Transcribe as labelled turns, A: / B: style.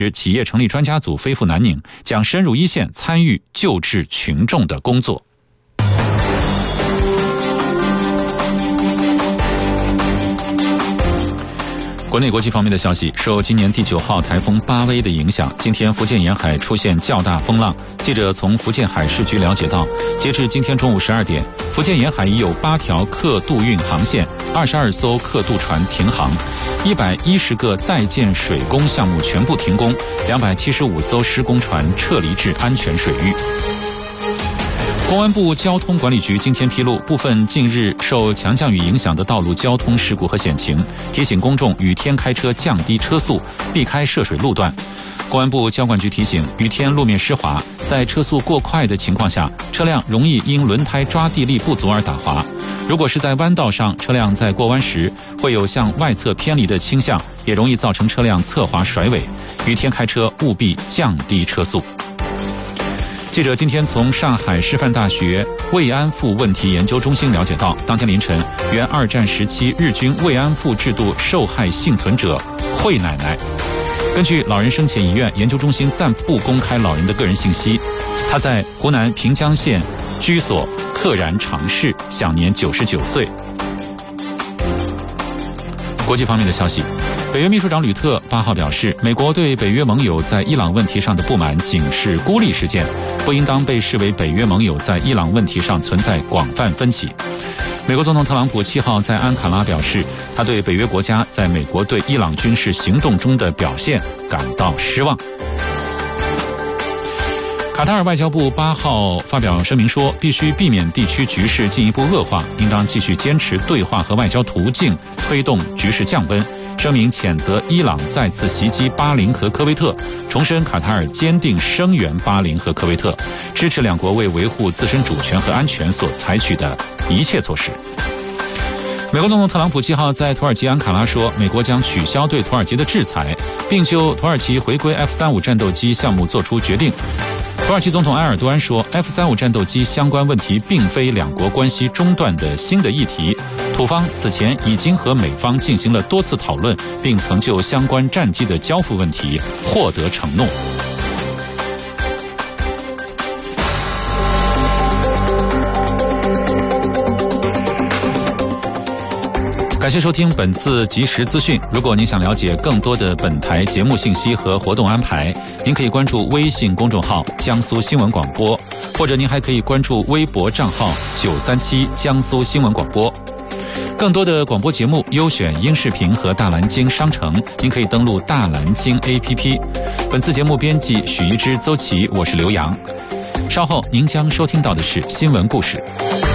A: 企业成立专家组飞赴南宁，将深入一线参与救治群众的工作。国内国际方面的消息，受今年第9号台风巴威的影响，今天福建沿海出现较大风浪。记者从福建海事局了解到，截至今天中午12点，福建沿海已有8条客渡运航线，22艘客渡船停航，110个在建水工项目全部停工，275艘施工船撤离至安全水域。公安部交通管理局今天披露部分近日受强降雨影响的道路交通事故和险情，提醒公众雨天开车降低车速，避开涉水路段。公安部交管局提醒，雨天路面湿滑，在车速过快的情况下，车辆容易因轮胎抓地力不足而打滑。如果是在弯道上，车辆在过弯时会有向外侧偏离的倾向，也容易造成车辆侧滑甩尾。雨天开车务必降低车速。记者今天从上海师范大学慰安妇问题研究中心了解到，当天凌晨，原二战时期日军慰安妇制度受害幸存者惠奶奶，根据老人生前遗愿，研究中心暂不公开老人的个人信息。她在湖南平江县居所溘然长逝，享年99岁。国际方面的消息，北约秘书长吕特8号表示，美国对北约盟友在伊朗问题上的不满仅是孤立事件，不应当被视为北约盟友在伊朗问题上存在广泛分歧。美国总统特朗普7号在安卡拉表示，他对北约国家在美国对伊朗军事行动中的表现感到失望。卡塔尔外交部8号发表声明说，必须避免地区局势进一步恶化，应当继续坚持对话和外交途径，推动局势降温。声明谴责伊朗再次袭击巴林和科威特，重申卡塔尔坚定声援巴林和科威特，支持两国为维护自身主权和安全所采取的一切措施。美国总统特朗普7号在土耳其安卡拉说，美国将取消对土耳其的制裁，并就土耳其回归 F-35战斗机项目做出决定。土耳其总统埃尔多安说， F-35战斗机相关问题并非两国关系中断的新的议题，土方此前已经和美方进行了多次讨论，并曾就相关战机的交付问题获得承诺。感谢收听本次即时资讯。如果您想了解更多的本台节目信息和活动安排，您可以关注微信公众号江苏新闻广播，或者您还可以关注微博账号937江苏新闻广播。更多的广播节目、优选音视频和大蓝鲸商城，您可以登录大蓝鲸 APP。本次节目编辑许一之、邹琪，我是刘洋。稍后您将收听到的是新闻故事。